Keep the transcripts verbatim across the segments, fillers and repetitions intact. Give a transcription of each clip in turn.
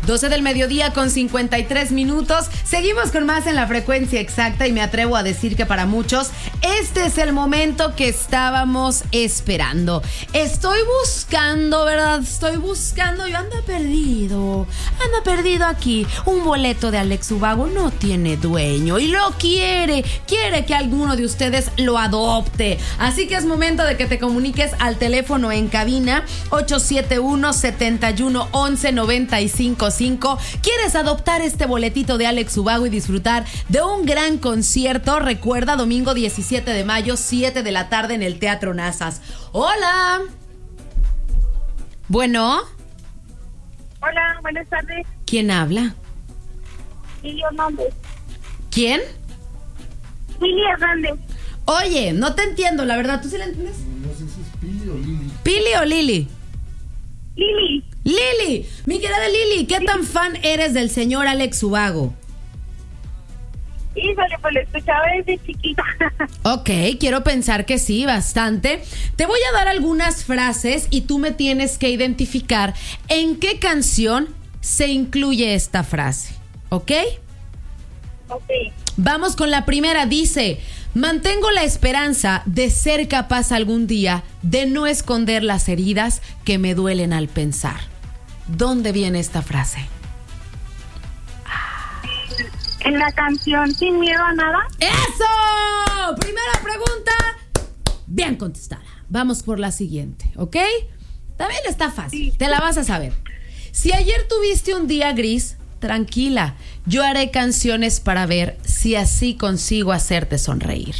doce del mediodía con cincuenta y tres minutos. Seguimos con más en la frecuencia exacta y me atrevo a decir que para muchos este es el momento que estábamos esperando. Estoy buscando, ¿verdad? Estoy buscando. Yo ando perdido. Anda perdido aquí. Un boleto de Alex Ubago no tiene dueño y lo quiere. Quiere que alguno de ustedes lo adopte. Así que es momento de que te comuniques al teléfono en cabina ocho siete uno, siete uno, once, noventa y cinco cinco. ¿Quieres adoptar este boletito de Alex Ubago y disfrutar de un gran concierto? Recuerda, domingo diecisiete de mayo, siete de la tarde en el Teatro Nazas. Hola. Bueno. Hola, buenas tardes. ¿Quién habla? Lili Hernández. ¿Quién? Lili Hernández. Oye, no te entiendo, la verdad. ¿Tú sí la entiendes? No sé si es Pili o Lili. ¿Pili o Lili? Lili. Lili, mi querida Lili, ¿qué tan fan eres del señor Alex Ubago? Híjole, pues lo escuchaba desde chiquita. Ok, quiero pensar que sí, bastante. Te voy a dar algunas frases y tú me tienes que identificar en qué canción se incluye esta frase, ¿ok? Ok. Vamos con la primera, dice: mantengo la esperanza de ser capaz algún día de no esconder las heridas que me duelen al pensar. ¿Dónde viene esta frase? En la canción Sin Miedo a Nada. ¡Eso! Primera pregunta, bien contestada. Vamos por la siguiente, ¿ok? También está fácil, te la vas a saber. Si ayer tuviste un día gris, tranquila, yo haré canciones para ver si así consigo hacerte sonreír.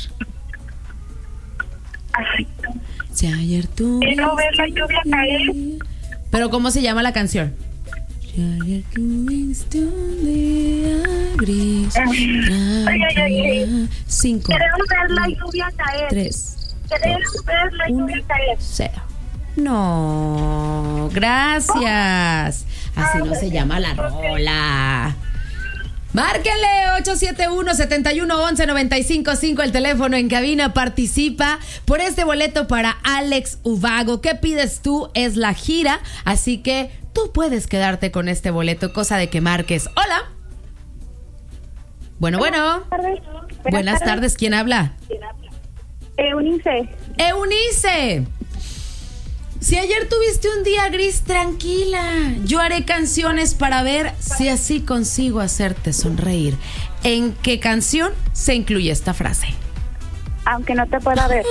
Ay, Si ayer tuviste... quiero ver la lluvia caer. Pero ¿cómo se llama la canción? Si ayer tuviste un día gris, Ay, ay, ay, ay. Cinco, Queremos ver la lluvia caer. tres, Queremos ver la lluvia caer. cero. No, gracias. Así no se llama la rola. Márquenle ocho siete uno, siete uno, once, noventa y cinco cinco, el teléfono en cabina. Participa por este boleto para Alex Ubago. ¿Qué pides tú? Es la gira, así que tú puedes quedarte con este boleto, cosa de que marques. Hola. Bueno, bueno. Buenas tardes. Buenas tardes. ¿Quién habla? Eunice. Eunice. Si ayer tuviste un día gris, tranquila. Yo haré canciones para ver si así consigo hacerte sonreír. ¿En qué canción se incluye esta frase? Aunque no te pueda ver.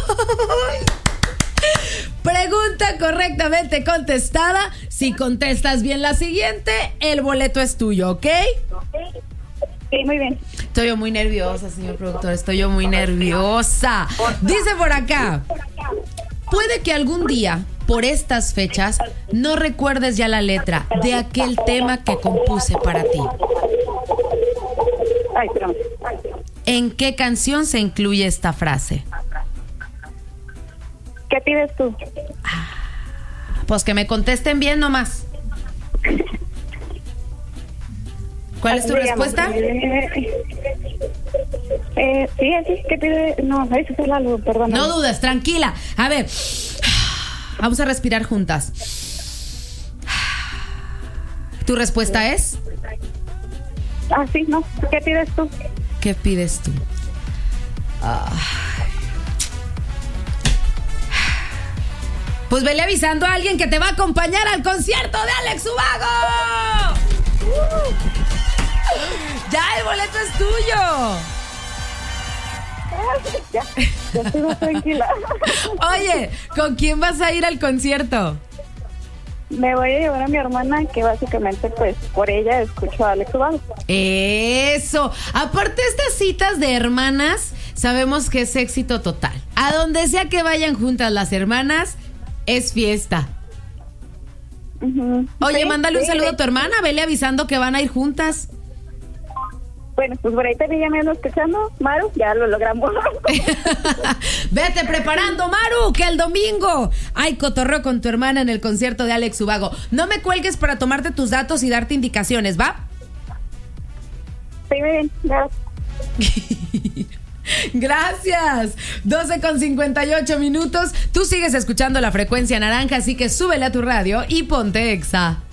Pregunta correctamente contestada. Si contestas bien la siguiente, el boleto es tuyo, ¿ok? Sí, muy bien. Estoy yo muy nerviosa, señor productor. Estoy yo muy nerviosa. Dice por acá: puede que algún día, por estas fechas, no recuerdes ya la letra de aquel tema que compuse para ti. Ay, perdón. ¿En qué canción se incluye esta frase? ¿Qué pides tú? Pues que me contesten bien nomás. ¿Cuál es tu respuesta? Eh, eh, sí, sí, ¿qué pide? No, eso es el álbum, perdón. No dudes, tranquila. A ver, vamos a respirar juntas. ¿Tu respuesta es? Ah, sí, no. ¿Qué pides tú? ¿Qué pides tú? Ah. Pues vele avisando a alguien que te va a acompañar al concierto de Alex Ubago. Uh. Ya, el boleto es tuyo. Ya, ya estoy más tranquila. Oye, ¿con quién vas a ir al concierto? Me voy a llevar a mi hermana, que básicamente, pues, por ella escucho a Alex Ubago. Eso. Aparte, estas citas de hermanas, sabemos que es éxito total. A donde sea que vayan juntas las hermanas, es fiesta. Uh-huh. Oye, sí, mándale un sí, saludo sí. a tu hermana, vele avisando que van a ir juntas. Bueno, pues por ahí también ya me ando escuchando, Maru, ya lo logramos. Vete preparando, Maru, que el domingo hay cotorreo con tu hermana en el concierto de Alex Ubago. No me cuelgues para tomarte tus datos y darte indicaciones, ¿va? Sí, muy bien, ya. Gracias. doce con cincuenta y ocho minutos. Tú sigues escuchando la frecuencia naranja, así que súbele a tu radio y ponte Exa.